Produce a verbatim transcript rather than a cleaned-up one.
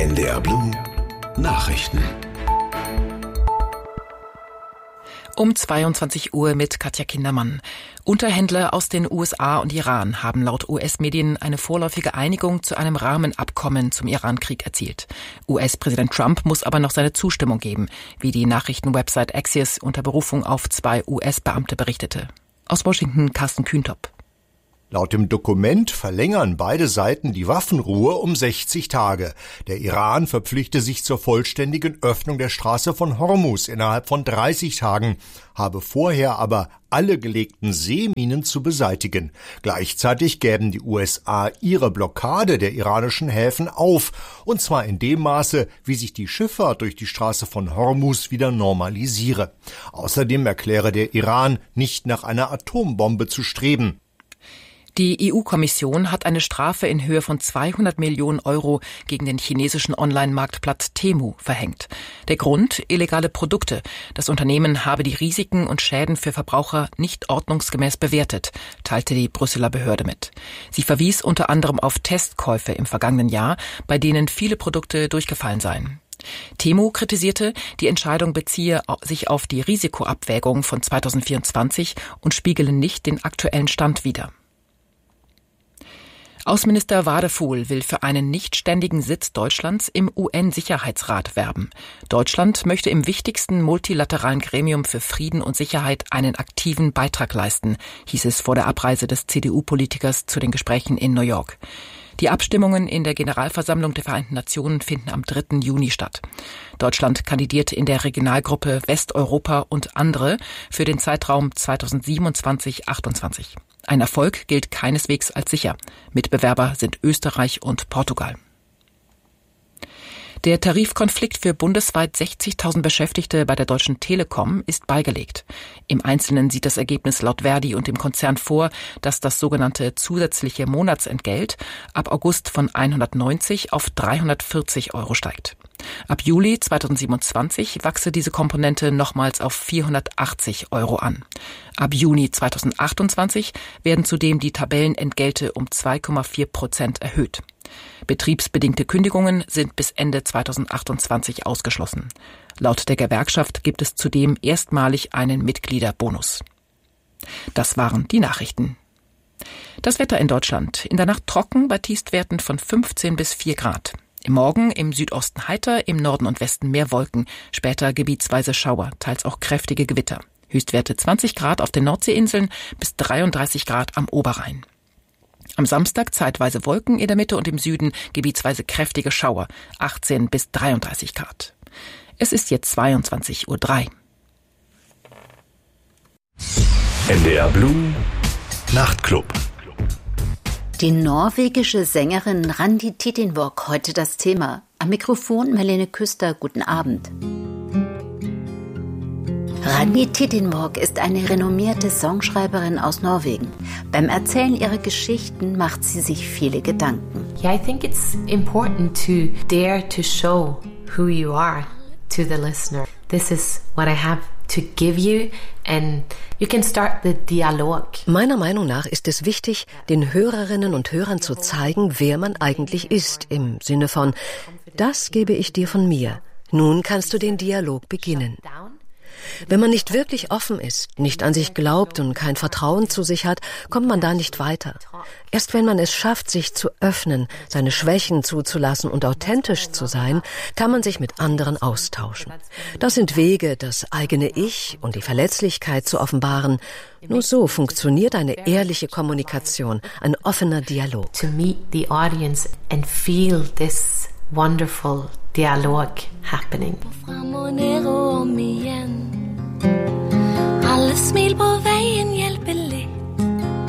N D R Blue Nachrichten. Um zweiundzwanzig Uhr mit Katja Kindermann. Unterhändler aus den U S A und Iran haben laut U S-Medien eine vorläufige Einigung zu einem Rahmenabkommen zum Iran-Krieg erzielt. U S-Präsident Trump muss aber noch seine Zustimmung geben, wie die Nachrichtenwebsite Axios unter Berufung auf zwei U S-Beamte berichtete. Aus Washington Carsten Kühntop. Laut dem Dokument verlängern beide Seiten die Waffenruhe um sechzig Tage. Der Iran verpflichte sich zur vollständigen Öffnung der Straße von Hormuz innerhalb von dreißig Tagen, habe vorher aber alle gelegten Seeminen zu beseitigen. Gleichzeitig gäben die U S A ihre Blockade der iranischen Häfen auf, und zwar in dem Maße, wie sich die Schifffahrt durch die Straße von Hormuz wieder normalisiere. Außerdem erkläre der Iran, nicht nach einer Atombombe zu streben. Die E U-Kommission hat eine Strafe in Höhe von zweihundert Millionen Euro gegen den chinesischen Online-Marktplatz Temu verhängt. Der Grund: illegale Produkte. Das Unternehmen habe die Risiken und Schäden für Verbraucher nicht ordnungsgemäß bewertet, teilte die Brüsseler Behörde mit. Sie verwies unter anderem auf Testkäufe im vergangenen Jahr, bei denen viele Produkte durchgefallen seien. Temu kritisierte, die Entscheidung beziehe sich auf die Risikoabwägung von zweitausendvierundzwanzig und spiegele nicht den aktuellen Stand wider. Außenminister Wadefuhl will für einen nichtständigen Sitz Deutschlands im U N-Sicherheitsrat werben. Deutschland möchte im wichtigsten multilateralen Gremium für Frieden und Sicherheit einen aktiven Beitrag leisten, hieß es vor der Abreise des C D U-Politikers zu den Gesprächen in New York. Die Abstimmungen in der Generalversammlung der Vereinten Nationen finden am dritten Juni statt. Deutschland kandidiert in der Regionalgruppe Westeuropa und andere für den Zeitraum zweitausendsiebenundzwanzig bis achtundzwanzig. Ein Erfolg gilt keineswegs als sicher. Mitbewerber sind Österreich und Portugal. Der Tarifkonflikt für bundesweit sechzigtausend Beschäftigte bei der Deutschen Telekom ist beigelegt. Im Einzelnen sieht das Ergebnis laut Verdi und dem Konzern vor, dass das sogenannte zusätzliche Monatsentgelt ab August von hundertneunzig auf dreihundertvierzig Euro steigt. Ab Juli zweitausendsiebenundzwanzig wachse diese Komponente nochmals auf vierhundertachtzig Euro an. Ab Juni zweitausendachtundzwanzig werden zudem die Tabellenentgelte um zwei Komma vier Prozent erhöht. Betriebsbedingte Kündigungen sind bis Ende zweitausendachtundzwanzig ausgeschlossen. Laut der Gewerkschaft gibt es zudem erstmalig einen Mitgliederbonus. Das waren die Nachrichten. Das Wetter in Deutschland. In der Nacht trocken bei Tiefstwerten von fünfzehn bis vier Grad. Morgen im Südosten heiter, im Norden und Westen mehr Wolken, später gebietsweise Schauer, teils auch kräftige Gewitter. Höchstwerte zwanzig Grad auf den Nordseeinseln bis dreiunddreißig Grad am Oberrhein. Am Samstag zeitweise Wolken in der Mitte und im Süden, gebietsweise kräftige Schauer, achtzehn bis dreiunddreißig Grad. Es ist jetzt zweiundzwanzig Uhr drei. N D R Blue Nachtclub. Die norwegische Sängerin Randi Tittinborg, heute das Thema. Am Mikrofon Marlene Küster, guten Abend. Randi Tittinborg ist eine renommierte Songschreiberin aus Norwegen. Beim Erzählen ihrer Geschichten macht sie sich viele Gedanken. Yeah, I think it's important to dare to show who you are to the listener. This is what I have to give you and you can start the dialogue. Meiner Meinung nach ist es wichtig, den Hörerinnen und Hörern zu zeigen, wer man eigentlich ist, im Sinne von, das gebe ich dir von mir. Nun kannst du den Dialog beginnen. Wenn man nicht wirklich offen ist, nicht an sich glaubt und kein Vertrauen zu sich hat, kommt man da nicht weiter. Erst wenn man es schafft, sich zu öffnen, seine Schwächen zuzulassen und authentisch zu sein, kann man sich mit anderen austauschen. Das sind Wege, das eigene Ich und die Verletzlichkeit zu offenbaren. Nur so funktioniert eine ehrliche Kommunikation, ein offener Dialog. To meet the audience and feel this wonderful dialogue happening.